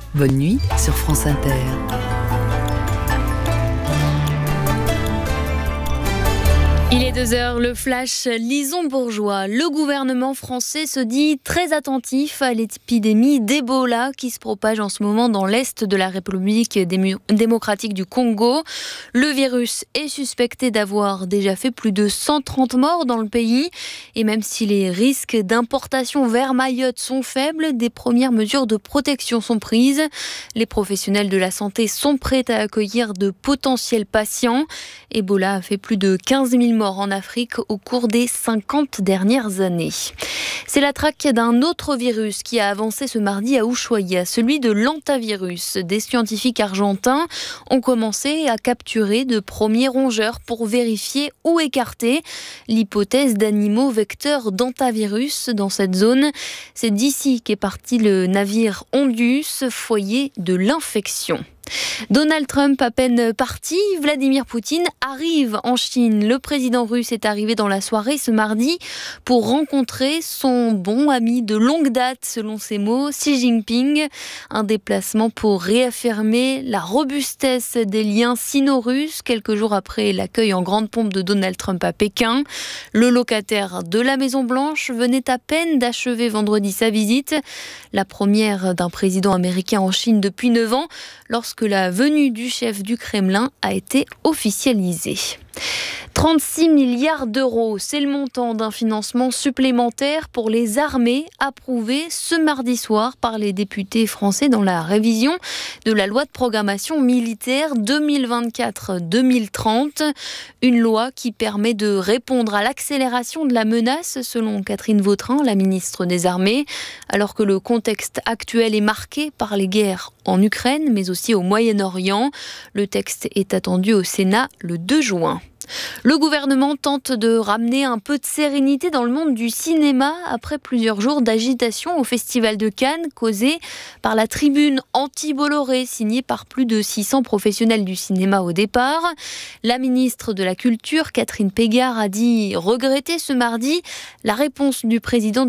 Bonne nuit sur France Inter. Il est 2h, le flash Lison Bourgeois. Le gouvernement français se dit très attentif à l'épidémie d'Ebola qui se propage en ce moment dans l'est de la République démocratique du Congo. Le virus est suspecté d'avoir déjà fait plus de 130 morts dans le pays. Et même si les risques d'importation vers Mayotte sont faibles, des premières mesures de protection sont prises. Les professionnels de la santé sont prêts à accueillir de potentiels patients. Ebola a fait plus de 15 000 morts en Afrique au cours des 50 dernières années. C'est la traque d'un autre virus qui a avancé ce mardi à Ushuaïa, celui de l'hantavirus. Des scientifiques argentins ont commencé à capturer de premiers rongeurs pour vérifier ou écarter l'hypothèse d'animaux vecteurs d'hantavirus dans cette zone. C'est d'ici qu'est parti le navire Ondius, foyer de l'infection. Donald Trump à peine parti, Vladimir Poutine arrive en Chine. Le président russe est arrivé dans la soirée ce mardi pour rencontrer son bon ami de longue date, selon ses mots, Xi Jinping. Un déplacement pour réaffirmer la robustesse des liens sino-russes quelques jours après l'accueil en grande pompe de Donald Trump à Pékin. Le locataire de la Maison-Blanche venait à peine d'achever vendredi sa visite, la première d'un président américain en Chine depuis 9 ans, lorsque la venue du chef du Kremlin a été officialisée. 36 milliards d'euros, c'est le montant d'un financement supplémentaire pour les armées approuvé ce mardi soir par les députés français dans la révision de la loi de programmation militaire 2024-2030. Une loi qui permet de répondre à l'accélération de la menace, selon Catherine Vautrin, la ministre des Armées, alors que le contexte actuel est marqué par les guerres en Ukraine, mais aussi au Moyen-Orient. Le texte est attendu au Sénat le 2 juin. Le gouvernement tente de ramener un peu de sérénité dans le monde du cinéma après plusieurs jours d'agitation au Festival de Cannes causée par la tribune anti-Bolloré signée par plus de 600 professionnels du cinéma au départ. La ministre de la Culture, Catherine Pégard, a dit regretter ce mardi la réponse du président